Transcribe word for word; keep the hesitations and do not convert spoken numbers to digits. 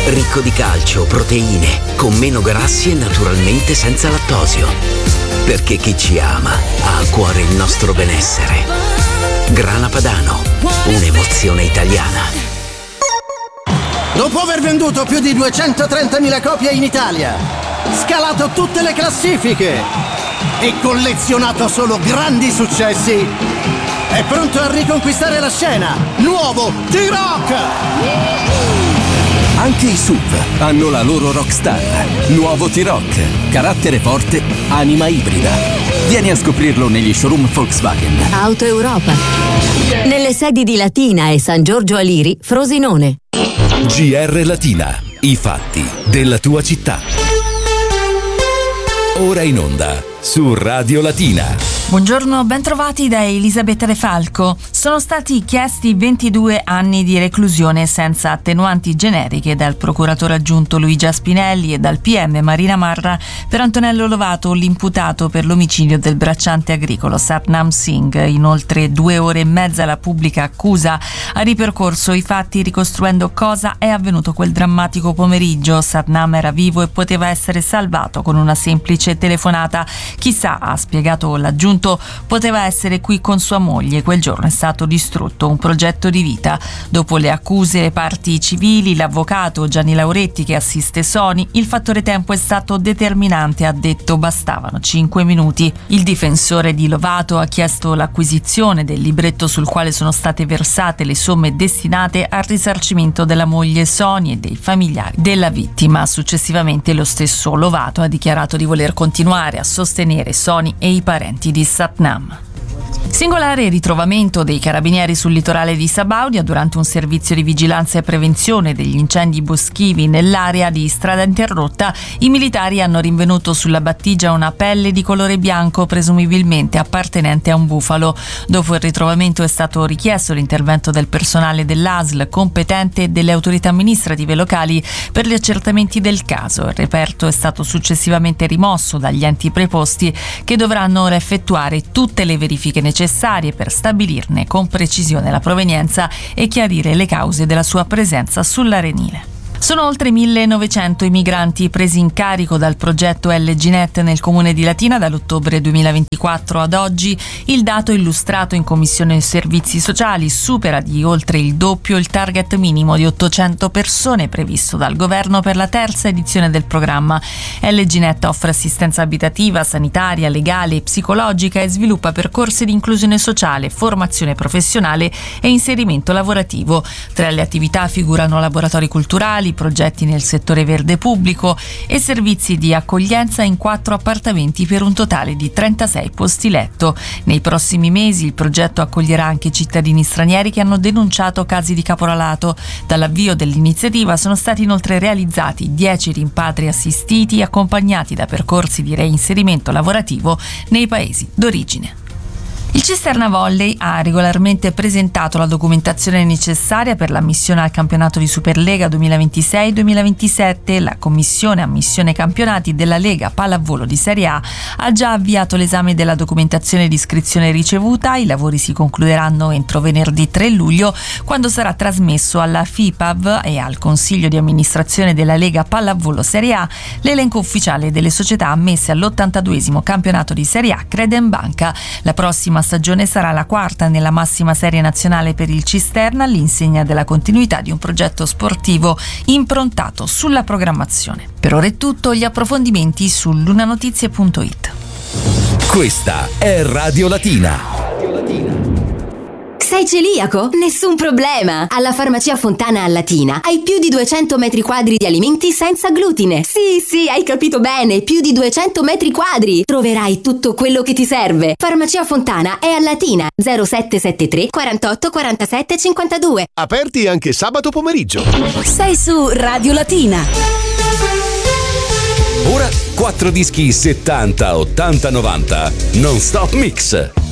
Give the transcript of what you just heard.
ricco di calcio, proteine, con meno grassi e naturalmente senza lattosio. Perché chi ci ama ha a cuore il nostro benessere. Grana Padano, un'emozione italiana. Dopo aver venduto più di duecentotrentamila copie in Italia, scalato tutte le classifiche e collezionato solo grandi successi, è pronto a riconquistare la scena. Nuovo T-Rock! Anche i S U V hanno la loro rockstar. Nuovo T-Rock. Carattere forte, anima ibrida. Vieni a scoprirlo negli showroom Volkswagen. Auto Europa. Nelle sedi di Latina e San Giorgio Aliri, Frosinone. G R Latina. I fatti della tua città. Ora in onda su Radio Latina. Buongiorno, ben trovati da Elisabetta De Falco. Sono stati chiesti ventidue anni di reclusione senza attenuanti generiche dal procuratore aggiunto Luigia Spinelli e dal P M Marina Marra per Antonello Lovato, l'imputato per l'omicidio del bracciante agricolo Satnam Singh. In oltre due ore e mezza la pubblica accusa ha ripercorso i fatti ricostruendo cosa è avvenuto quel drammatico pomeriggio. Satnam era vivo e poteva essere salvato con una semplice telefonata. Chissà, ha spiegato l'aggiunto, poteva essere qui con sua moglie. Quel giorno è stato distrutto un progetto di vita. Dopo le accuse, le parti civili, l'avvocato Gianni Lauretti che assiste Sony, il fattore tempo è stato determinante, ha detto. Bastavano cinque minuti. Il difensore di Lovato ha chiesto l'acquisizione del libretto sul quale sono state versate le somme destinate al risarcimento della moglie Sony e dei familiari della vittima. Successivamente lo stesso Lovato ha dichiarato di voler continuare a sostenere Sony e i parenti di Satnam. Singolare ritrovamento dei carabinieri sul litorale di Sabaudia durante un servizio di vigilanza e prevenzione degli incendi boschivi nell'area di Strada Interrotta. I militari hanno rinvenuto sulla battigia una pelle di colore bianco, presumibilmente appartenente a un bufalo. Dopo il ritrovamento è stato richiesto l'intervento del personale dell'A S L competente e delle autorità amministrative locali per gli accertamenti del caso. Il reperto è stato successivamente rimosso dagli enti preposti, che dovranno ora effettuare tutte le verifiche necessarie per stabilirne con precisione la provenienza e chiarire le cause della sua presenza sull'arenile. Sono oltre millenovecento i migranti presi in carico dal progetto L G Net nel comune di Latina dall'ottobre duemilaventiquattro ad oggi. Il dato illustrato in Commissione Servizi Sociali supera di oltre il doppio il target minimo di ottocento persone previsto dal governo per la terza edizione del programma. L G Net offre assistenza abitativa, sanitaria, legale e psicologica e sviluppa percorsi di inclusione sociale, formazione professionale e inserimento lavorativo. Tra le attività figurano laboratori culturali, progetti nel settore verde pubblico e servizi di accoglienza in quattro appartamenti per un totale di trentasei posti letto. Nei prossimi mesi il progetto accoglierà anche cittadini stranieri che hanno denunciato casi di caporalato. Dall'avvio dell'iniziativa sono stati inoltre realizzati dieci rimpatri assistiti accompagnati da percorsi di reinserimento lavorativo nei paesi d'origine. Il Cisterna Volley ha regolarmente presentato la documentazione necessaria per l'ammissione al campionato di Superlega duemilaventisei duemilaventisette. La Commissione Ammissione Campionati della Lega Pallavolo di Serie A ha già avviato l'esame della documentazione di iscrizione ricevuta. I lavori si concluderanno entro venerdì tre luglio, quando sarà trasmesso alla FIPAV e al Consiglio di amministrazione della Lega Pallavolo Serie A l'elenco ufficiale delle società ammesse all'ottantaduesimo campionato di Serie A Credenbanca. La prossima stagione sarà la quarta nella massima serie nazionale per il Cisterna, all'insegna della continuità di un progetto sportivo improntato sulla programmazione. Per ora è tutto, gli approfondimenti su lunanotizie punto it. Questa è Radio Latina. Sei celiaco? Nessun problema! Alla Farmacia Fontana a Latina hai più di duecento metri quadri di alimenti senza glutine. Sì, sì, hai capito bene, più di duecento metri quadri! Troverai tutto quello che ti serve. Farmacia Fontana è a Latina, zero sette sette tre quarantotto quarantasette cinquantadue. Aperti anche sabato pomeriggio. Sei su Radio Latina. Ora quattro dischi settanta, ottanta, novanta non stop mix.